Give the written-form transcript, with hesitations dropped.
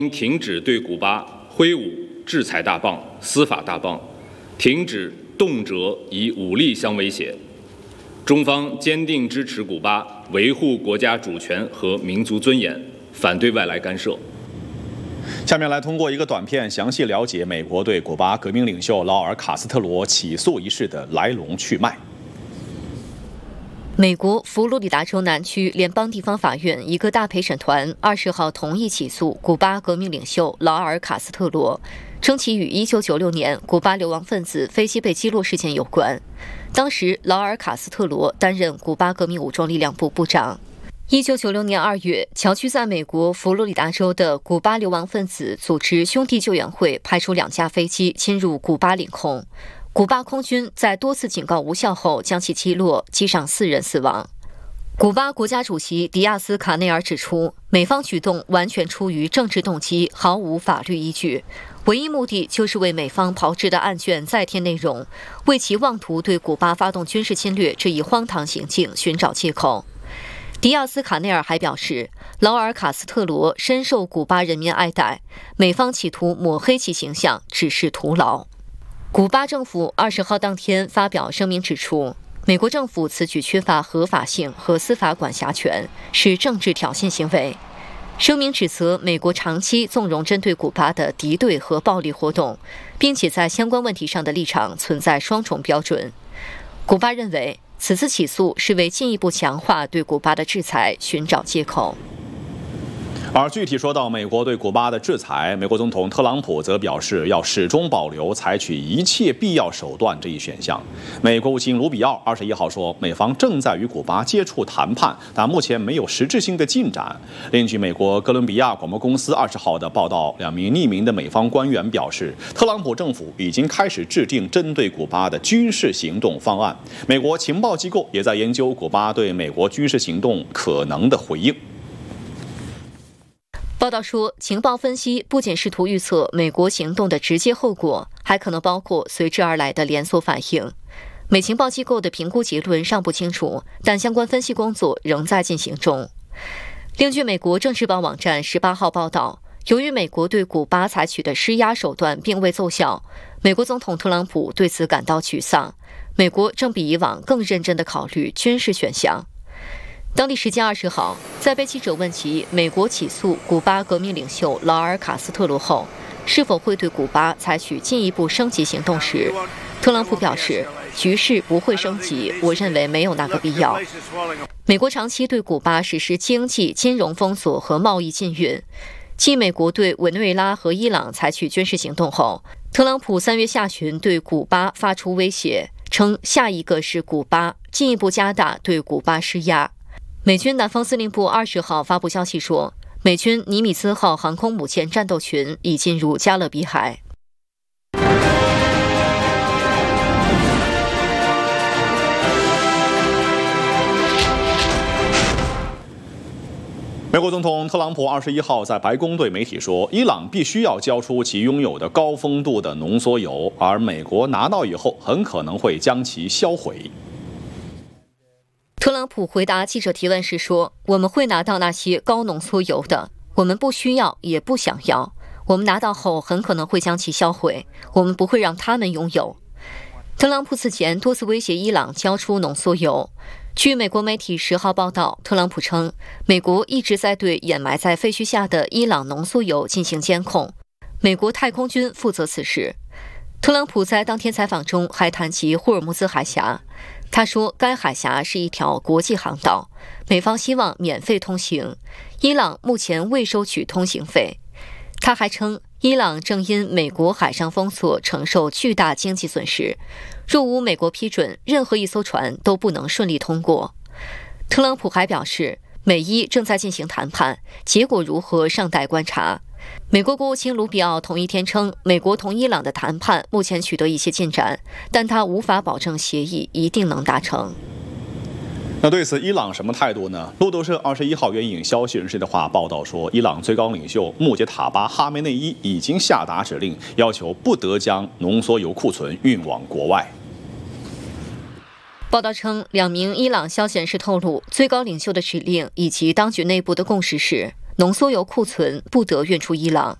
停止对古巴挥舞制裁大棒、司法大棒，停止动辄以武力相威胁。中方坚定支持古巴维护国家主权和民族尊严，反对外来干涉。 下面来通过一个短片详细了解美国对古巴革命领袖劳尔·卡斯特罗起诉一事的来龙去脉。 美国佛罗里达州南区联邦地方法院一个大陪审团20号同意起诉古巴革命领袖劳尔·卡斯特罗，称其与1996年古巴流亡分子飞机被击落事件有关。当时，劳尔·卡斯特罗担任古巴革命武装力量部部长。1996年2月，侨居在美国佛罗里达州的古巴流亡分子组织兄弟救援会派出2架飞机侵入古巴领空。古巴空军在多次警告无效后将其击落，机上4人死亡。古巴国家主席迪亚斯卡内尔指出，美方举动完全出于政治动机，毫无法律依据，唯一目的就是为美方炮制的案卷再添内容，为其妄图对古巴发动军事侵略这一荒唐行径寻找借口。迪亚斯卡内尔还表示，劳尔·卡斯特罗深受古巴人民爱戴，美方企图抹黑其形象只是徒劳。古巴政府20号当天发表声明指出，美国政府此举缺乏合法性和司法管辖权，是政治挑衅行为。声明指责美国长期纵容针对古巴的敌对和暴力活动，并且在相关问题上的立场存在双重标准。古巴认为，此次起诉是为进一步强化对古巴的制裁寻找借口。 而具体说到美国对古巴的制裁，美国总统特朗普则表示要始终保留采取一切必要手段这一选项。美国务卿卢比奥21号说，美方正在与古巴接触谈判，但目前没有实质性的进展。另据美国哥伦比亚广播公司20号的报道，2名匿名的美方官员表示，特朗普政府已经开始制定针对古巴的军事行动方案。美国情报机构也在研究古巴对美国军事行动可能的回应。 报道说，情报分析不仅试图预测美国行动的直接后果，还可能包括随之而来的连锁反应。美情报机构的评估结论尚不清楚，但相关分析工作仍在进行中。另据美国政治报网站18号报道，由于美国对古巴采取的施压手段并未奏效，美国总统特朗普对此感到沮丧。美国正比以往更认真地考虑军事选项。当地时间20号，在被记者问及美国起诉古巴革命领袖劳尔·卡斯特罗后，是否会对古巴采取进一步升级行动时，特朗普表示，局势不会升级，我认为没有那个必要。美国长期对古巴实施经济、金融封锁和贸易禁运。继美国对委内瑞拉和伊朗采取军事行动后，特朗普3月下旬对古巴发出威胁，称下一个是古巴，进一步加大对古巴施压。美军南方司令部20号发布消息说，美军尼米兹号航空母舰战斗群已进入加勒比海。 美国总统特朗普21号在白宫对媒体说，伊朗必须要交出其拥有的高丰度的浓缩铀，而美国拿到以后很可能会将其销毁。 特朗普回答记者提问时说，我们会拿到那些高浓缩铀的，我们不需要也不想要，我们拿到后很可能会将其销毁，我们不会让他们拥有。特朗普此前多次威胁伊朗交出浓缩铀。据美国媒体10号报道，特朗普称，美国一直在对掩埋在废墟下的伊朗浓缩铀进行监控，美国太空军负责此事。特朗普在当天采访中还谈及霍尔木兹海峡，他说该海峡是一条国际航道，美方希望免费通行，伊朗目前未收取通行费。他还称，伊朗正因美国海上封锁承受巨大经济损失，若无美国批准，任何一艘船都不能顺利通过。特朗普还表示，美伊正在进行谈判，结果如何尚待观察。美国国务卿卢比奥同一天称，美国同伊朗的谈判目前取得一些进展，但他无法保证协议一定能达成。 那对此，伊朗什么态度呢？路透社21号援引消息人士的话报道说，伊朗最高领袖穆杰塔巴·哈梅内伊已经下达指令，要求不得将浓缩铀库存运往国外。 报道称，2名伊朗消息人士透露，最高领袖的指令以及当局内部的共识是， 浓缩铀库存不得运出伊朗。